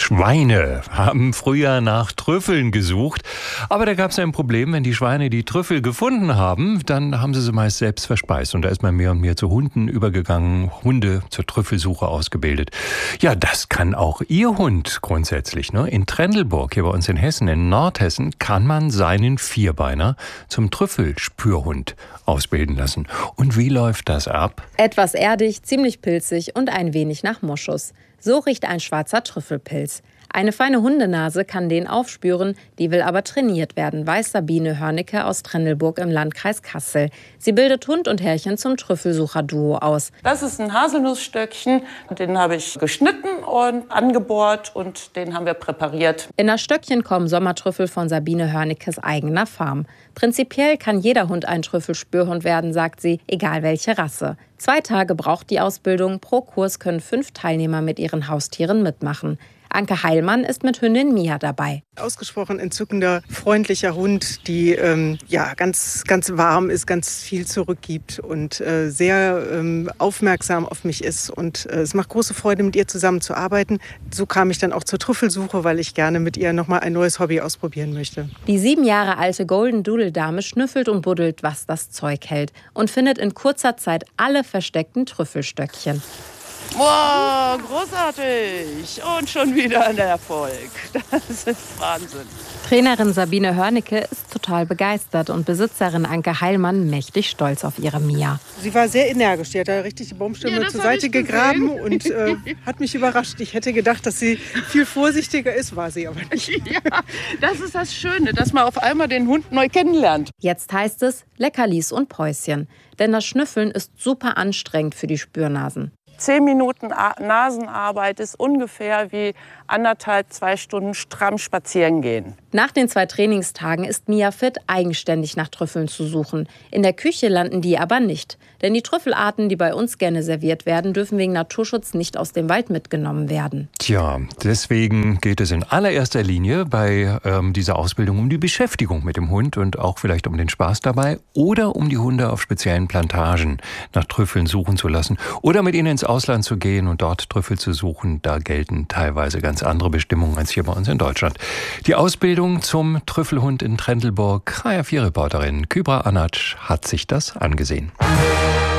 Schweine haben früher nach Trüffeln gesucht. Aber da gab es ein Problem, wenn die Schweine die Trüffel gefunden haben, dann haben sie meist selbst verspeist. Und da ist man mehr und mehr zu Hunden übergegangen, Hunde zur Trüffelsuche ausgebildet. Ja, das kann auch Ihr Hund grundsätzlich. Ne? In Trendelburg, hier bei uns in Hessen, in Nordhessen, kann man seinen Vierbeiner zum Trüffelspürhund ausbilden lassen. Und wie läuft das ab? Etwas erdig, ziemlich pilzig und ein wenig nach Moschus. So riecht ein schwarzer Trüffelpilz. Eine feine Hundenase kann den aufspüren, die will aber trainiert werden, weiß Sabine Hörnicke aus Trendelburg im Landkreis Kassel. Sie bildet Hund und Herrchen zum Trüffelsucher-Duo aus. Das ist ein Haselnussstöckchen, den habe ich geschnitten und angebohrt und den haben wir präpariert. In das Stöckchen kommen Sommertrüffel von Sabine Hörnickes eigener Farm. Prinzipiell kann jeder Hund ein Trüffelspürhund werden, sagt sie, egal welche Rasse. 2 Tage braucht die Ausbildung, pro Kurs können 5 Teilnehmer mit ihren Haustieren mitmachen. Anke Heilmann ist mit Hündin Mia dabei. Ausgesprochen entzückender, freundlicher Hund, die ganz warm ist, ganz viel zurückgibt und sehr aufmerksam auf mich ist. Und es macht große Freude, mit ihr zusammenzuarbeiten. So kam ich dann auch zur Trüffelsuche, weil ich gerne mit ihr nochmal ein neues Hobby ausprobieren möchte. Die 7 Jahre alte Golden Doodle Dame schnüffelt und buddelt, was das Zeug hält und findet in kurzer Zeit alle versteckten Trüffelstöckchen. Wow, großartig! Und schon wieder ein Erfolg. Das ist Wahnsinn. Trainerin Sabine Hörnicke ist total begeistert und Besitzerin Anke Heilmann mächtig stolz auf ihre Mia. Sie war sehr energisch. Die hat da richtig die Baumstämme zur Seite gegraben und hat mich überrascht. Ich hätte gedacht, dass sie viel vorsichtiger ist, war sie aber nicht. Ja, das ist das Schöne, dass man auf einmal den Hund neu kennenlernt. Jetzt heißt es Leckerlis und Päuschen. Denn das Schnüffeln ist super anstrengend für die Spürnasen. 10 Minuten Nasenarbeit ist ungefähr wie 1,5, 2 Stunden stramm spazieren gehen. Nach den 2 Trainingstagen ist Mia fit, eigenständig nach Trüffeln zu suchen. In der Küche landen die aber nicht. Denn die Trüffelarten, die bei uns gerne serviert werden, dürfen wegen Naturschutz nicht aus dem Wald mitgenommen werden. Tja, deswegen geht es in allererster Linie bei dieser Ausbildung um die Beschäftigung mit dem Hund und auch vielleicht um den Spaß dabei oder um die Hunde auf speziellen Plantagen nach Trüffeln suchen zu lassen oder mit ihnen ins Ausland zu gehen und dort Trüffel zu suchen. Da gelten teilweise ganz andere Bestimmungen als hier bei uns in Deutschland. Die Ausbildung zum Trüffelhund in Trendelburg, HR4-Reporterin Kübra Anatsch hat sich das angesehen.